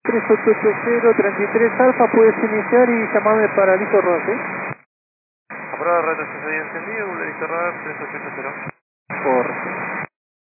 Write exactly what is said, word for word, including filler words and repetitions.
tres ocho ocho cero, treinta y tres Alfa, puedes iniciar y llamarme para listo rodar, ¿sí? Aprobado, radio estación encendido, listo radar tres ocho ocho cero. Correcto.